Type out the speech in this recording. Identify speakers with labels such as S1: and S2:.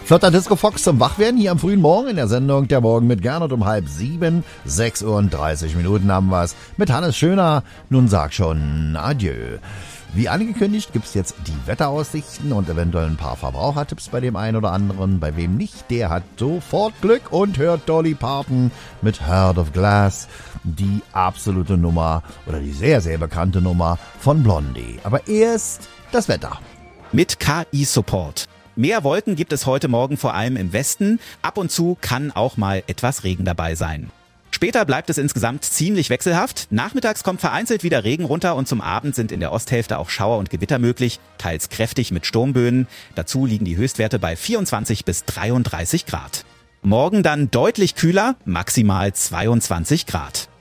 S1: Flotter Disco Fox zum Wachwerden hier am frühen Morgen in der Sendung Der Morgen mit Gernot um 6:30. 6:30 haben wir's mit Hannes Schöner. Nun sag schon Adieu. Wie angekündigt gibt's jetzt die Wetteraussichten und eventuell ein paar Verbrauchertipps bei dem einen oder anderen. Bei wem nicht, der hat sofort Glück und hört Dolly Parton mit Heart of Glass. Die absolute Nummer oder die sehr, sehr bekannte Nummer von Blondie. Aber erst das Wetter.
S2: Mit KI-Support. Mehr Wolken gibt es heute Morgen vor allem im Westen. Ab und zu kann auch mal etwas Regen dabei sein. Später bleibt es insgesamt ziemlich wechselhaft. Nachmittags kommt vereinzelt wieder Regen runter und zum Abend sind in der Osthälfte auch Schauer und Gewitter möglich, teils kräftig mit Sturmböen. Dazu liegen die Höchstwerte bei 24 bis 33 Grad. Morgen dann deutlich kühler, maximal 22 Grad.